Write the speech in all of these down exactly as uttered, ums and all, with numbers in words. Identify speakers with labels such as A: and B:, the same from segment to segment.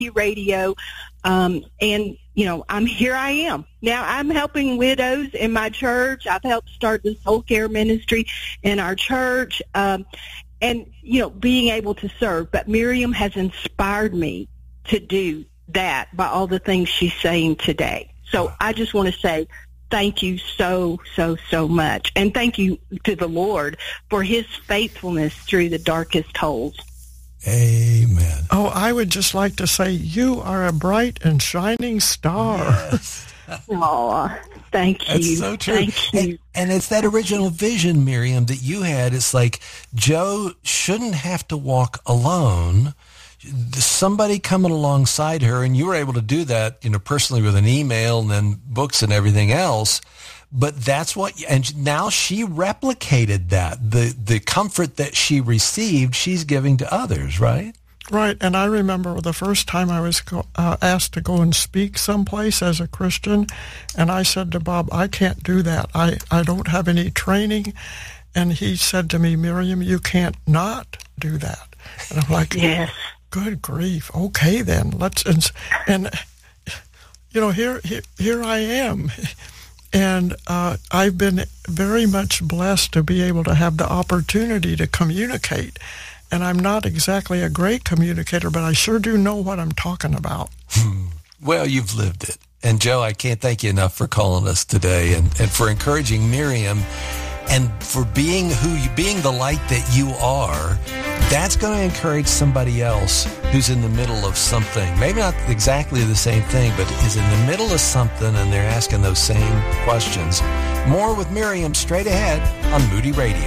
A: Radio, um, and, you know, I'm here I am. Now I'm helping widows in my church. I've helped start the soul care ministry in our church, um, and, you know, being able to serve. But Miriam has inspired me to do that by all the things she's saying today. So I just want to say thank you so, so, so much. And thank you to the Lord for his faithfulness through the darkest holes.
B: Amen.
C: Oh, I would just like to say you are a bright and shining star.
B: Yes.
A: Oh, thank you.
B: That's so true.
A: Thank you.
B: And, and it's that original vision, Miriam, that you had. It's like Jo shouldn't have to walk alone. Somebody coming alongside her, and you were able to do that, you know, personally with an email and then books and everything else. But that's what, and now she replicated that. The the comfort that she received, she's giving to others, right?
C: Right, and I remember the first time I was go, uh, asked to go and speak someplace as a Christian, and I said to Bob, I can't do that. I, I don't have any training. And he said to me, Miriam, you can't not do that. And I'm like,
A: yes.
C: Good grief. Okay, then let's, and, and you know, here, here, here I am. And uh, I've been very much blessed to be able to have the opportunity to communicate. And I'm not exactly a great communicator, but I sure do know what I'm talking about.
B: Well, you've lived it. And Jo, I can't thank you enough for calling us today and, and for encouraging Miriam and for being who you, being the light that you are. That's going to encourage somebody else who's in the middle of something. Maybe not exactly the same thing, but is in the middle of something and they're asking those same questions. More with Miriam straight ahead on Moody Radio.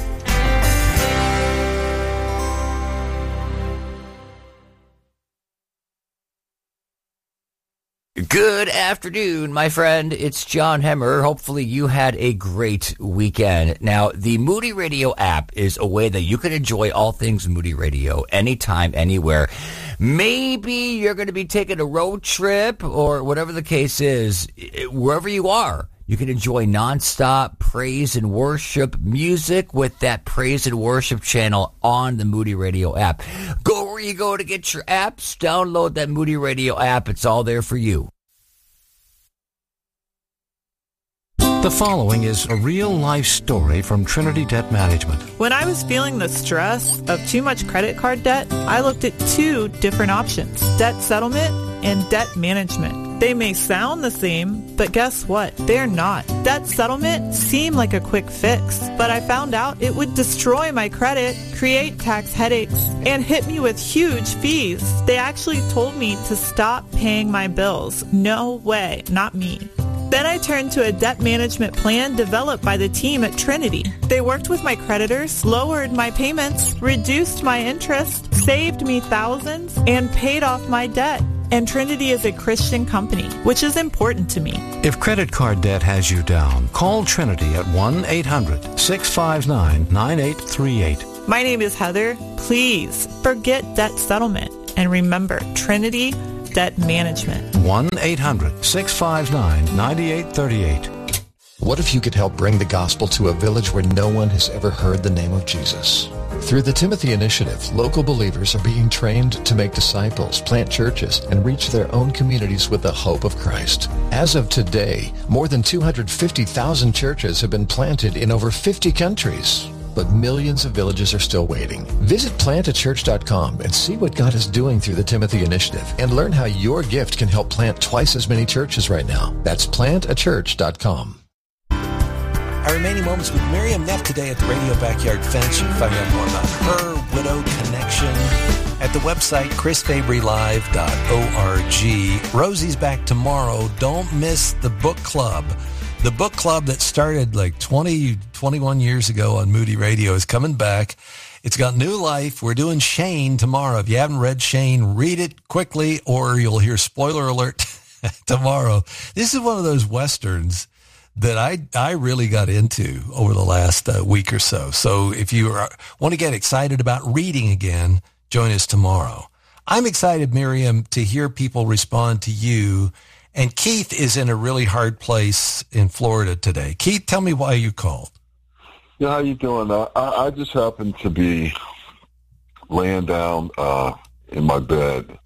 D: Good afternoon, my friend. It's John Hemmer. Hopefully you had a great weekend. Now, the Moody Radio app is a way that you can enjoy all things Moody Radio anytime, anywhere. Maybe you're going to be taking a road trip or whatever the case is, wherever you are. You can enjoy nonstop praise and worship music with that praise and worship channel on the Moody Radio app. Go where you go to get your apps. Download that Moody Radio app. It's all there for you.
E: The following is a real-life story from Trinity Debt Management.
F: When I was feeling the stress of too much credit card debt, I looked at two different options, debt settlement and debt management. They may sound the same, but guess what? They're not. Debt settlement seemed like a quick fix, but I found out it would destroy my credit, create tax headaches, and hit me with huge fees. They actually told me to stop paying my bills. No way, not me. Then I turned to a debt management plan developed by the team at Trinity. They worked with my creditors, lowered my payments, reduced my interest, saved me thousands, and paid off my debt. And Trinity is a Christian company, which is important to me.
E: If credit card debt has you down, call Trinity at one eight hundred six five nine nine eight three eight.
F: My name is Heather. Please forget debt settlement. And remember, Trinity Debt Management.
E: one eight hundred six five nine nine eight three eight.
G: What if you could help bring the gospel to a village where no one has ever heard the name of Jesus? Through the Timothy Initiative, local believers are being trained to make disciples, plant churches, and reach their own communities with the hope of Christ. As of today, more than two hundred fifty thousand churches have been planted in over fifty countries. But millions of villages are still waiting. Visit plant a church dot com and see what God is doing through the Timothy Initiative and learn how your gift can help plant twice as many churches right now. That's plant a church dot com.
B: Our remaining moments with Miriam Neff today at the Radio Backyard Fence. You can find out more about her widow connection at the website chris fabry live dot org. Rosie's back tomorrow. Don't miss the book club. The book club that started like twenty, twenty-one years ago on Moody Radio is coming back. It's got new life. We're doing Shane tomorrow. If you haven't read Shane, read it quickly or you'll hear spoiler alert tomorrow. This is one of those Westerns that I I really got into over the last uh, week or so. So if you are, want to get excited about reading again, join us tomorrow. I'm excited, Miriam, to hear people respond to you. And Keith is in a really hard place in Florida today. Keith, tell me why you called.
H: Yeah, how you doing? Uh, I, I just happened to be laying down uh, in my bed,